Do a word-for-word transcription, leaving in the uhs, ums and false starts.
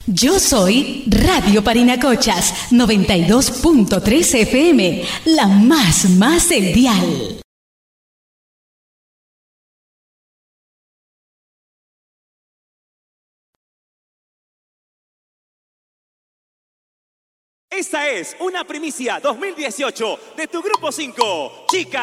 Yo soy Radio Parinacochas, noventa y dos punto tres F M, la más más del dial. Esta es una primicia dos mil dieciocho de tu Grupo cinco, Chica.